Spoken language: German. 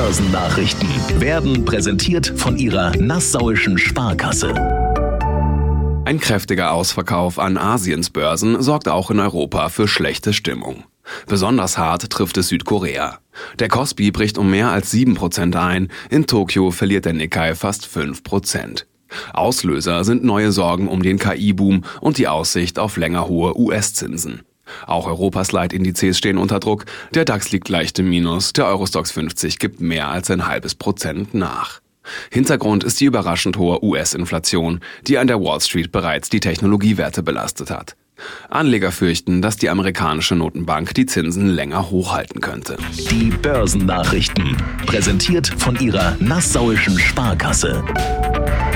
Börsennachrichten werden präsentiert von Ihrer Nassauischen Sparkasse. Ein kräftiger Ausverkauf an Asiens Börsen sorgt auch in Europa für schlechte Stimmung. Besonders hart trifft es Südkorea. Der Kospi bricht um mehr als 7% ein, in Tokio verliert der Nikkei fast 5%. Auslöser sind neue Sorgen um den KI-Boom und die Aussicht auf länger hohe US-Zinsen. Auch Europas Leitindizes stehen unter Druck, der DAX liegt leicht im Minus, der Eurostoxx 50 gibt mehr als 0,5% nach. Hintergrund ist die überraschend hohe US-Inflation, die an der Wall Street bereits die Technologiewerte belastet hat. Anleger fürchten, dass die amerikanische Notenbank die Zinsen länger hochhalten könnte. Die Börsennachrichten, präsentiert von Ihrer Nassauischen Sparkasse.